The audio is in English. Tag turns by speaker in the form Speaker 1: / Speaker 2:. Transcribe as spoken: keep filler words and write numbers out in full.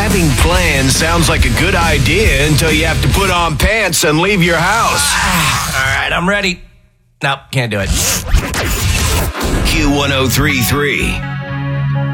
Speaker 1: Having plans sounds like a good idea until you have to put on pants and leave your house.
Speaker 2: All right, I'm ready. Nope, can't do it.
Speaker 1: Q one oh three three.